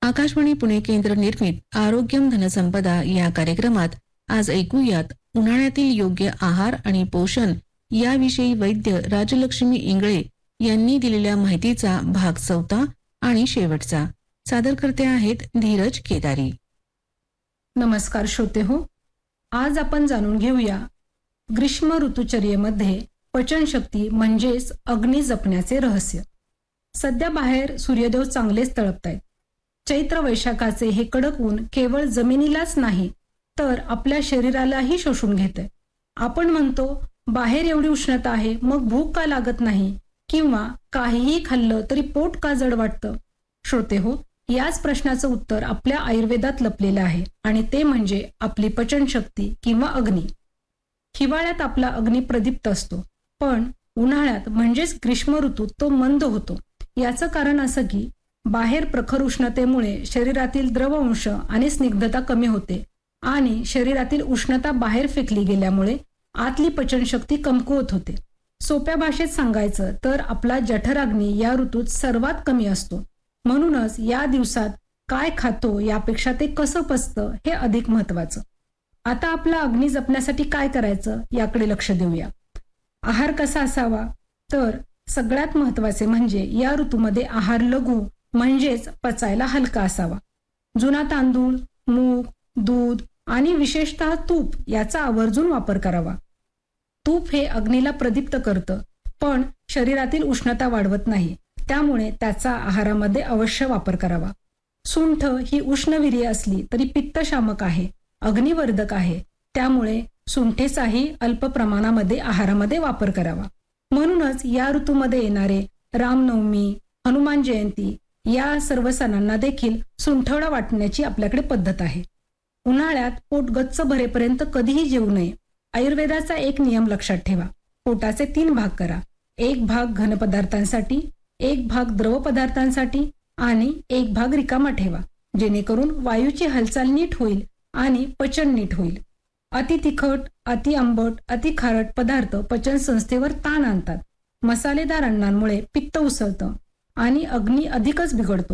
आकाशवाणी पुणे केंद्र निर्मित आरोग्यम धनसंपदा या कार्यक्रमात आज ऐकूयात उन्हाळ्यातील योग्य आहार आणि पोषण याविषयी वैद्य राजलक्ष्मी इंगळे यांनी दिलेल्या माहितीचा भाग 4 आणि शेवटचा. सादर करते आहेत धीरज केदारी. नमस्कार श्रोते हो, आज आपण जाणून घेऊया ग्रीष्म ऋतुचर्येमध्ये पचनशक्ती म्हणजेच अग्नी जपण्याचे रहस्य. सध्या बाहेर सूर्यदेव चांगलेच तळपतायत. चैत्र वैशाखाचे हे कडक ऊन केवळ जमिनीलाच नाही तर आपल्या शरीरालाही शोषून घेते. आपण म्हणतो बाहेर एवढी उष्णता आहे, मग भूक का लागत नाही किंवा काहीही खाल्लं तरी पोट का जड वाटतं. श्रोते हो, याच प्रश्नाचं उत्तर आपल्या आयुर्वेदात लपलेलं आहे आणि ते म्हणजे आपली पचनशक्ती किंवा अग्नी. हिवाळ्यात आपला अग्नी प्रदीप्त असतो, पण उन्हाळ्यात म्हणजेच ग्रीष्म ऋतूत तो मंद होतो. याचं कारण असं की बाहेर प्रखर उष्णतेमुळे शरीरातील द्रवअंश आणि स्निग्धता कमी होते आणि शरीरातील उष्णता बाहेर फेकली गेल्यामुळे आतली पचनशक्ती कमकुवत होते. सोप्या भाषेत सांगायचं तर आपला जठराग्नी या ऋतूत सर्वात कमी असतो. म्हणूनच या दिवसात काय खातो यापेक्षा ते कसं पचतं हे अधिक महत्वाचं. आता आपला अग्नी जपण्यासाठी काय करायचं याकडे लक्ष देऊया. आहार कसा असावा तर सगळ्यात महत्वाचे म्हणजे या ऋतूमध्ये आहार लघु म्हणजेच पचायला हलका असावा. जुना तांदूळ, मूग, दूध आणि विशेषतः तूप याचा आवर्जून वापर करावा. तूप हे अग्नीला प्रदीप्त करतं पण शरीरातील उष्णता वाढवत नाही, त्यामुळे त्याचा आहारामध्ये अवश्य वापर करावा. सुंठ ही उष्णवीर्य असली तरी पित्तशामक आहे, अग्निवर्धक आहे, त्यामुळे सुंठेचाही अल्प प्रमाणामध्ये आहारामध्ये वापर करावा. म्हणूनच या ऋतूमध्ये येणारे रामनवमी, हनुमान जयंती या सर्व सणांना देखील सुंठवडा वाटण्याची आपल्याकडे पद्धत आहे. उन्हाळ्यात पोट गच्च भरेपर्यंत कधीही जेवू नये. आयुर्वेदाचा एक नियम लक्षात ठेवा. पोटाचे 3 भाग करा. 1 भाग घन पदार्थांसाठी, 1 भाग द्रव पदार्थांसाठी आणि 1 भाग रिकामा ठेवा, जेणेकरून वायूची हालचाल नीट होईल आणि पचन नीट होईल. अति तिखट, अति आंबट, अति खारट पदार्थ पचन संस्थेवर ताण आणतात. मसालेदार अन्नांमुळे पित्त उसळतं आणि अग्नी अधिकच बिघडतो.